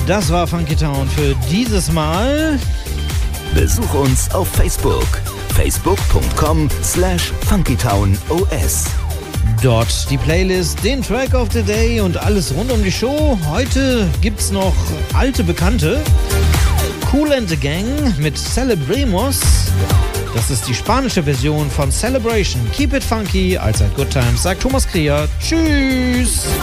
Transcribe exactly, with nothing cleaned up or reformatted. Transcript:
Das war Funky Town für dieses Mal. Besuch uns auf Facebook. facebook punkt com slash funkytown.os. Dort die Playlist, den Track of the Day und alles rund um die Show. Heute gibt's noch alte Bekannte. Kool and the Gang mit Celebremos. Das ist die spanische Version von Celebration. Keep it funky, allzeit good times, sagt Thomas Krier. Tschüss!